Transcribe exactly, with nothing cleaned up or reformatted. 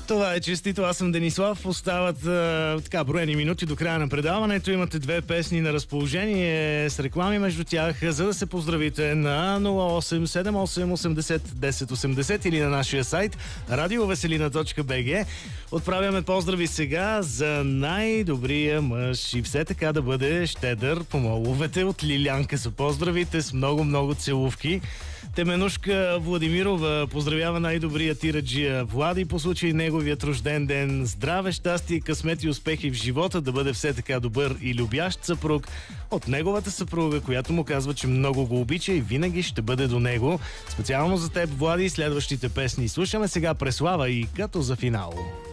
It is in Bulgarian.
Това е честито. Аз съм Денислав. Остават а, така броени минути до края на предаването. Имате две песни на разположение с реклами между тях, за да се поздравите на нула осем седем осем осемдесет десет осемдесет или на нашия сайт радиовеселина точка би джи. Отправяме поздрави сега за най-добрия мъж и все така да бъде щедър по моловете. От Лилянка са поздравите с много-много целувки. Теменушка Владимирова поздравява най-добрия тираджия Влади по случай неговият рожден ден. Здраве, щастие, късмет и успехи в живота, да бъде все така добър и любящ съпруг от неговата съпруга, която му казва, че много го обича и винаги ще бъде до него. Специално за теб, Влади, следващите песни слушаме сега Преслава и като за финал.